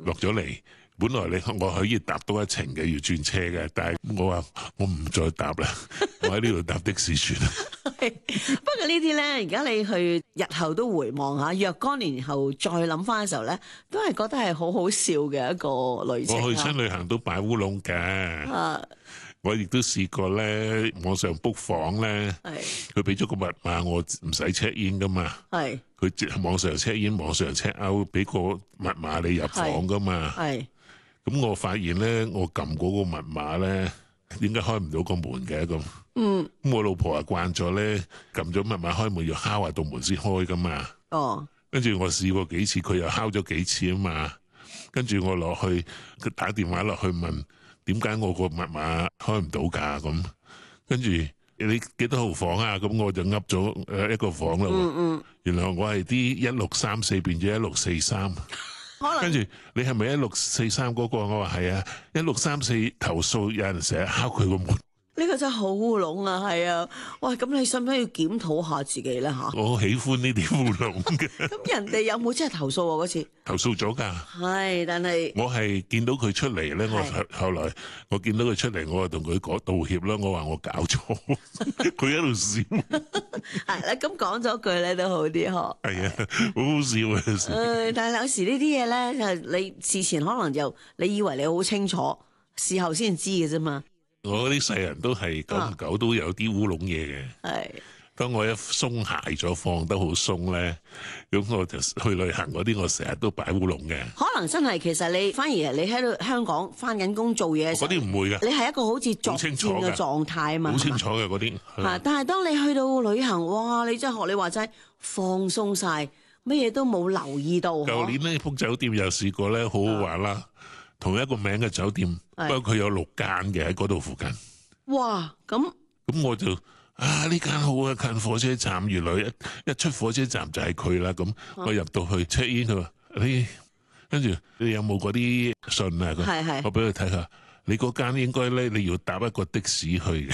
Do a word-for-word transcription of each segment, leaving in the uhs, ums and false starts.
落咗嚟。本來你我可以搭多一程嘅，要轉車嘅，但係我話我唔再搭啦，我喺呢度搭的士算啦。 不過呢啲咧，而家你去日後都回望下，若干年後再諗翻嘅時候咧，都係覺得係好好笑嘅一個旅程。 我去親旅行都擺烏龍嘅。 啊我亦都試過咧，網上 book 房咧，佢俾咗個密碼，我唔使 check in 噶嘛。係佢即係網上 check in，網上 check out，俾個密碼你入房噶嘛。係咁，我發現咧，我撳嗰個密碼咧，點解開唔到個門嘅咁？嗯，咁我老婆啊慣咗咧，撳咗密碼開門要敲下道門先開噶嘛。哦，跟住我試過幾次，佢又敲咗幾次啊嘛。跟住我落去，佢打電話落去問。點解我個密碼開唔到㗎？咁跟住你幾多號房啊？咁我就噏咗誒一個房啦。嗯嗯。原來我係啲一六三四變咗一六四三。可能。跟住你係咪一六四三嗰個？我話係啊，一六三四投訴有人成日敲佢個門。呢個真係好烏龍啊！係啊，哇！咁你使唔使要檢討下自己咧嚇？我喜歡呢啲烏龍嘅。咁人哋有冇真係投訴喎嗰次？投訴咗㗎。係，但係我係見到佢出嚟咧，我後來我見到佢出嚟，我就同佢講道歉啦。我話我搞錯，佢喺度笑。係啦，咁講咗句咧都好啲呵。係啊，好好笑啊！誒，但係有時呢啲嘢咧，就係你事前可能就你以為你好清楚，事後先知嘅啫嘛。我啲世人都係久唔久都有啲烏龍嘢嘅。係，當我一鬆懈咗，放得好鬆咧，咁我就去旅行嗰啲，我成日都擺烏龍嘅。可能真係，其實你反而係你喺度香港翻緊工做嘢嘅時候，嗰啲唔會嘅。你係一個好似作戰嘅狀態啊嘛，好清楚嘅嗰啲。係，但係當你去到旅行，哇！你真係學你話齋放鬆晒，乜嘢都冇留意到。舊年呢，book酒店又試過咧，好好玩啦。同一個名嘅酒店，不過佢有六間嘅喺嗰度附近。哇！咁咁我就啊呢間好啊，近火車站，原來一一出火車站就係佢啦。咁我入到去 check in 佢話你，跟住你有冇嗰啲信啊？係係，我俾佢睇下，你嗰間應該咧你要搭一個的士去嘅。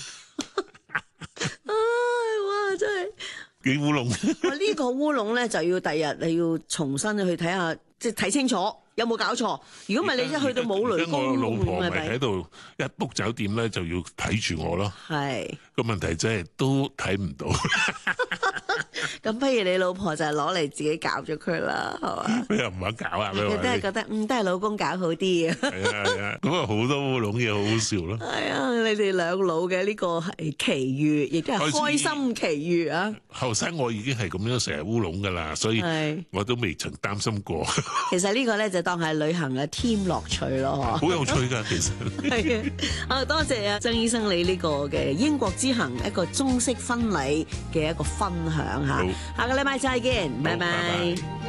唉，哇！真係幾烏龍。哇！呢個烏龍咧就要第日你要重新去睇下，即係睇清楚。有冇搞錯？如果唔係，你一去到冇雷公，我老婆咪喺度一 book 酒店咧，就要睇住我咯。係個問題真係都睇唔到。咁不如你老婆就係攞嚟自己搞咗佢啦，係嘛？佢又唔肯搞啊？佢都係覺得嗯，都係老公搞好啲嘅。係啊係啊，咁啊好多烏龍嘢，好好笑咯。係啊，你哋兩老嘅呢個係奇遇，亦都係開心奇遇啊！後生我已經係咁樣成日烏龍噶啦，所以我都未曾擔心過。其實呢個咧就當係旅行嘅添樂趣咯，好有趣噶，其實。係啊，啊多謝啊曾醫生你呢個嘅英國之行一個中式婚禮嘅一個分享吓，下個禮拜再見，拜拜。